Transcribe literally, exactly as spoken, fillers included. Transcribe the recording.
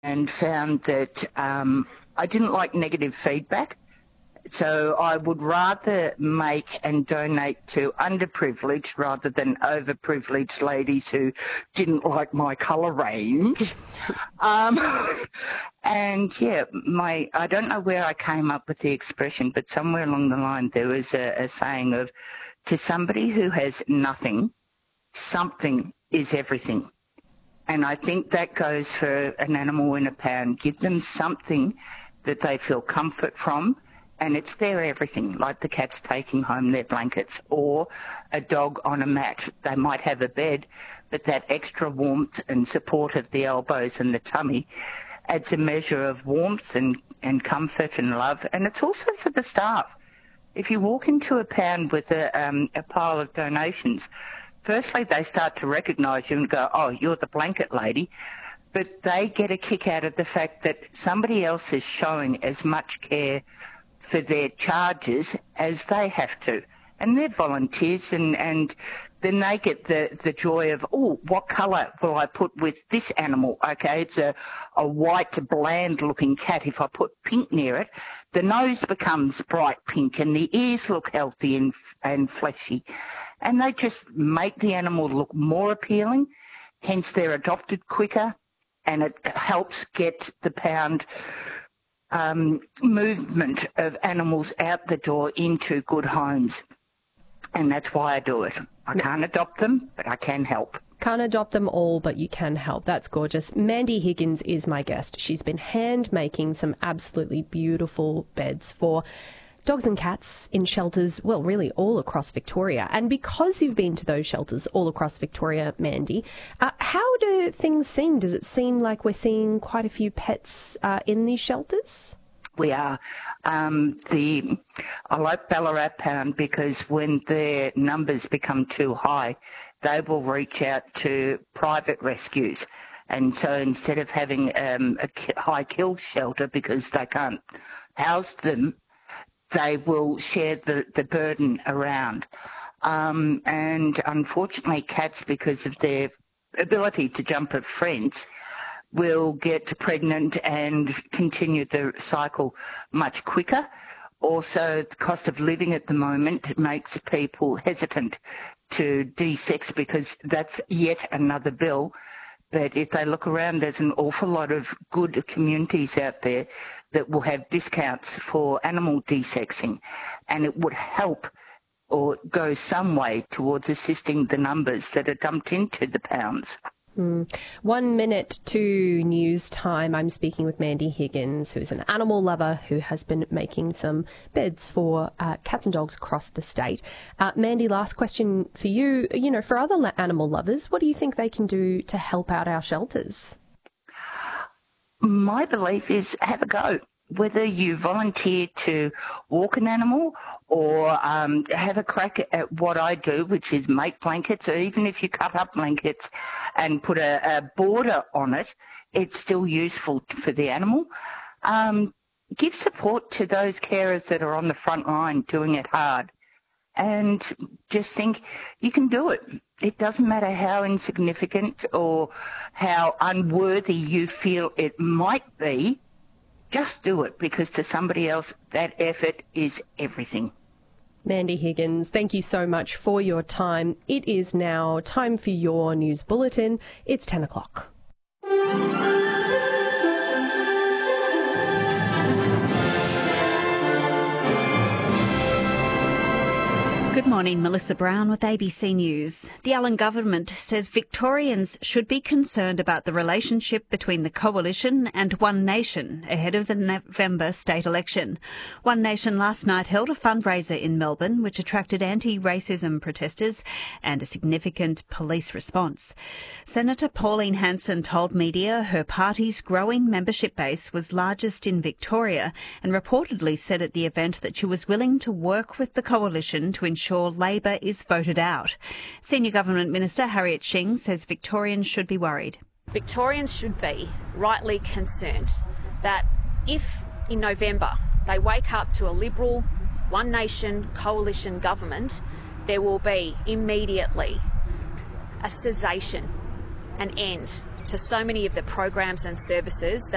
and found that um, I didn't like negative feedback. So I would rather make and donate to underprivileged rather than overprivileged ladies who didn't like my colour range. um, and yeah, my I don't know where I came up with the expression, but somewhere along the line there was a, a saying of, to somebody who has nothing, something is everything. And I think that goes for an animal in a pound. Give them something that they feel comfort from, and it's their everything, like the cats taking home their blankets, or a dog on a mat. They might have a bed, but that extra warmth and support of the elbows and the tummy adds a measure of warmth and, and comfort and love. And it's also for the staff. If you walk into a pound with a, um, a pile of donations, firstly they start to recognise you and go, oh, you're the blanket lady. But they get a kick out of the fact that somebody else is showing as much care for their charges as they have to. And they're volunteers, and, and then they get the, the joy of, oh, what colour will I put with this animal? Okay, it's a, a white, bland-looking cat. If I put pink near it, the nose becomes bright pink and the ears look healthy and, and fleshy. And they just make the animal look more appealing, hence they're adopted quicker, and it helps get the pound Um, movement of animals out the door into good homes. And that's why I do it. I can't adopt them, but I can help. Can't adopt them all, but you can help. That's gorgeous. Mandy Higgins is my guest. She's been hand making some absolutely beautiful beds for dogs and cats in shelters, well, really all across Victoria. And because you've been to those shelters all across Victoria, Mandy, uh, how do things seem? Does it seem like we're seeing quite a few pets uh, in these shelters? We are. Um, the I like Ballarat Pound because when their numbers become too high, they will reach out to private rescues. And so instead of having um, a high kill shelter because they can't house them, they will share the, the burden around. Um, and unfortunately, cats, because of their ability to jump a fence, will get pregnant and continue the cycle much quicker. Also, the cost of living at the moment makes people hesitant to de-sex because that's yet another bill. But if they look around, there's an awful lot of good communities out there that will have discounts for animal desexing, and it would help or go some way towards assisting the numbers that are dumped into the pounds. Mm. One minute to news time. I'm speaking with Mandy Higgins, who's an animal lover who has been making some beds for uh, cats and dogs across the state. Uh, Mandy, last question for you. You know, for other la- animal lovers, what do you think they can do to help out our shelters? My belief is have a go. Whether you volunteer to walk an animal or um, have a crack at what I do, which is make blankets, or even if you cut up blankets and put a, a border on it, it's still useful for the animal. Um, give support to those carers that are on the front line doing it hard. And just think you can do it. It doesn't matter how insignificant or how unworthy you feel it might be. Just do it, because to somebody else, that effort is everything. Mandy Higgins, thank you so much for your time. It is now time for your news bulletin. It's ten o'clock. Good morning, Melissa Brown with A B C News. The Allen government says Victorians should be concerned about the relationship between the Coalition and One Nation ahead of the November state election. One Nation last night held a fundraiser in Melbourne which attracted anti-racism protesters and a significant police response. Senator Pauline Hanson told media her party's growing membership base was largest in Victoria and reportedly said at the event that she was willing to work with the Coalition to ensure ensure Labor is voted out. Senior Government Minister Harriet Shing says Victorians should be worried. Victorians should be rightly concerned that if in November they wake up to a Liberal One Nation coalition government, there will be immediately a cessation, an end to so many of the programs and services that